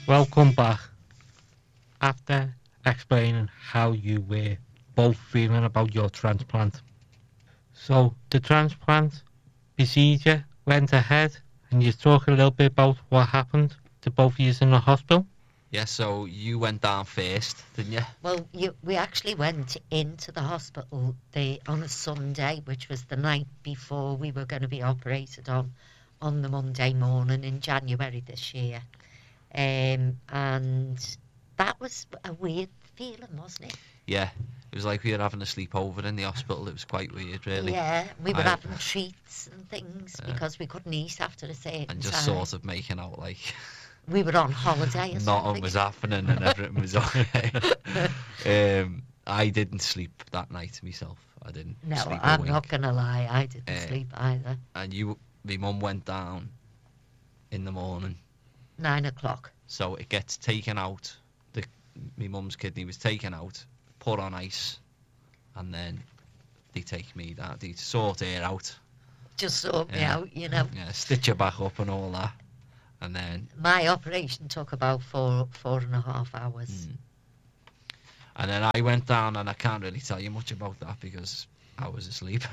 Welcome back. After explaining how you were both feeling about your transplant. So, the transplant procedure went ahead, and you talk a little bit about what happened to both of you in the hospital. Yeah, so you went down first, didn't you? Well, we actually went into the hospital on a Sunday, which was the night before we were going to be operated on the Monday morning in January this year. And that was a weird feeling, wasn't it? Yeah, it was like we were having a sleepover in the hospital. It was quite weird, really. Yeah, we were having treats and things because we couldn't eat after a certain And just time. sort of making out like We were on holiday or something. nothing was happening and everything was okay. I didn't sleep that night myself. I didn't No, sleep a I'm wink. not going to lie. I didn't sleep either. And my mum went down in the morning. 9 o'clock. So it gets taken out. My mum's kidney was taken out, put on ice, and then they take me down. They sort her out. Just sort me out, you know. Yeah, stitch her back up and all that. And then my operation took about 4.5 hours. And then I went down, and I can't really tell you much about that because I was asleep.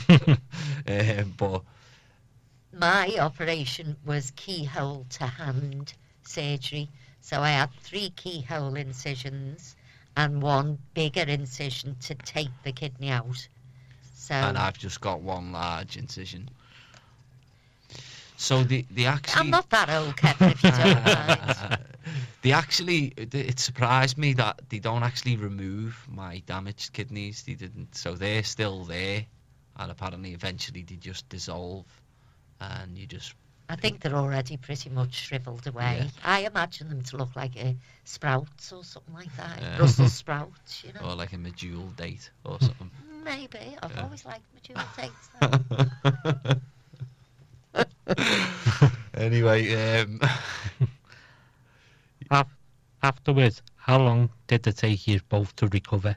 But my operation was keyhole to hand surgery. So I had 3 keyhole incisions and 1 bigger incision to take the kidney out. So, and I've just got 1 large incision. So the actually... I'm not that old, Kevin, if you don't mind. It surprised me that they don't actually remove my damaged kidneys. They didn't. So they're still there. And apparently eventually they just dissolve. And you just... I think they're already pretty much shriveled away. Yeah. I imagine them to look like a sprouts or something like that. Brussels sprouts, you know. Or like a medjool date or something. Maybe. I've always liked medjool dates. Anyway, Afterwards, how long did it take you both to recover?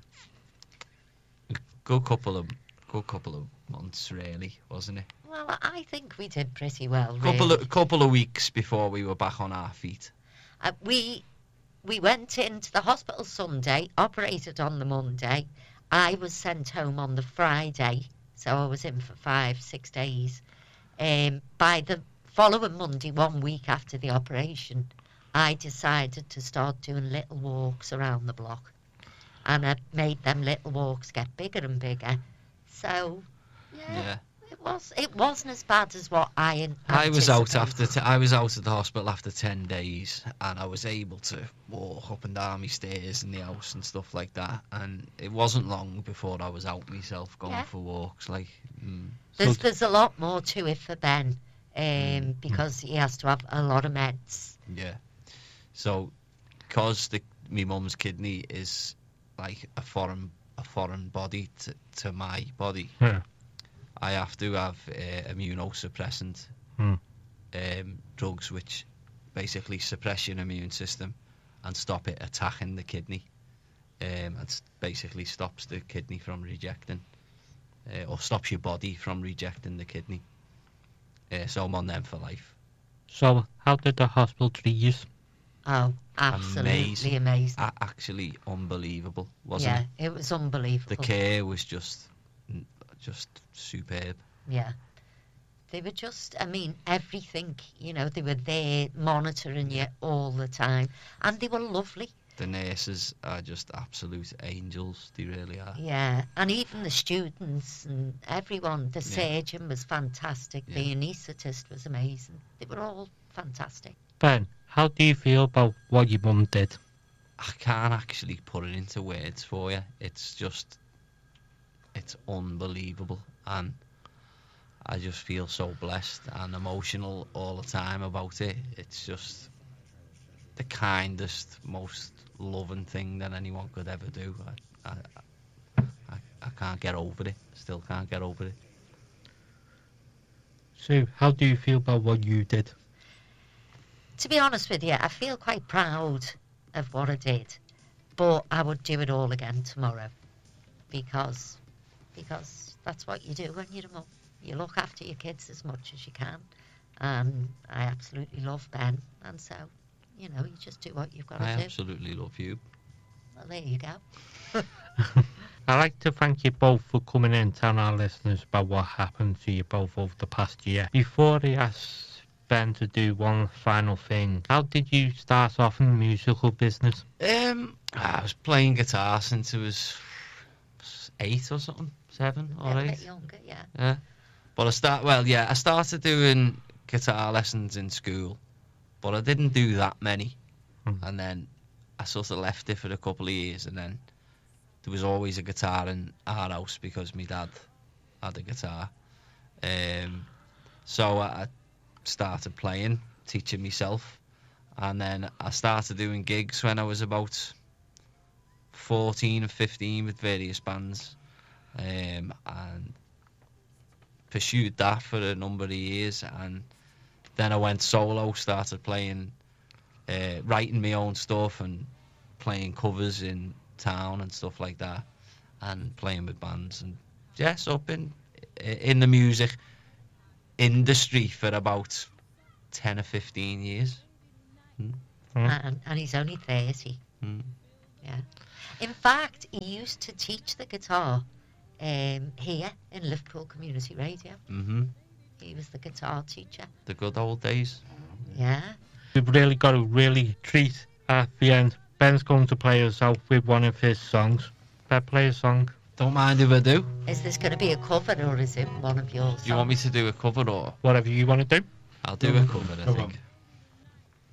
Good couple of months, really, wasn't it? Well, I think we did pretty well, really. Couple of weeks before we were back on our feet. We went into the hospital Sunday, operated on the Monday. I was sent home on the Friday, so I was in for 5-6 days. By the following Monday, 1 week after the operation, I decided to start doing little walks around the block. And I made them little walks get bigger and bigger. So, yeah. It wasn't as bad as what I was out I was out of the hospital after 10 days, and I was able to walk up and down my stairs in the house and stuff like that. And it wasn't long before I was out myself going for walks. Like, there's a lot more to it for Ben, because he has to have a lot of meds. Yeah. So, because my mum's kidney is like a foreign body to my body. Yeah. I have to have immunosuppressant drugs which basically suppress your immune system and stop it attacking the kidney. It basically stops the kidney from rejecting, or stops your body from rejecting the kidney. So I'm on them for life. So, how did the hospital treat you? Oh, absolutely amazing. Actually unbelievable, wasn't it? Yeah, it was unbelievable. The care was just superb. Yeah. They were just, everything, they were there monitoring you all the time. And they were lovely. The nurses are just absolute angels. They really are. Yeah, and even the students and everyone. The surgeon was fantastic. Yeah. The anaesthetist was amazing. They were all fantastic. Ben, how do you feel about what your mum did? I can't actually put it into words for you. It's unbelievable, and I just feel so blessed and emotional all the time about it. It's just the kindest, most loving thing that anyone could ever do. I can't get over it. Still can't get over it. So, how do you feel about what you did? To be honest with you, I feel quite proud of what I did, but I would do it all again tomorrow, because that's what you do when you're a mum. You look after your kids as much as you can, and I absolutely love Ben, and so, you know, you just do what you've got I to do. absolutely love you. Well, there you go. I'd like to thank you both for coming in, telling our listeners about what happened to you both over the past year. Before I ask Ben to do one final thing, how did you start off in the musical business? I was playing guitar since I was 8 or something, 7 or A 8. bit younger, yeah. Yeah. But I started doing guitar lessons in school, but I didn't do that many. And then I sort of left it for a couple of years, and then there was always a guitar in our house because my dad had a guitar. So I started playing, teaching myself, and then I started doing gigs when I was about 14 or 15 with various bands, and pursued that for a number of years, and then I went solo, started playing, writing my own stuff and playing covers in town and stuff like that, and playing with bands, and yes, up in the music industry for about 10 or 15 years. And he's only 30. Yeah. In fact, he used to teach the guitar here in Liverpool Community Radio. He was the guitar teacher. The good old days. Yeah. We've really got to really treat at the end. Ben's going to play us out with one of his songs. Ben, play a song. Don't mind if I do. Is this going to be a cover or is it one of yours? Do you want me to do a cover or? Whatever you want to do. I'll do a cover, I think.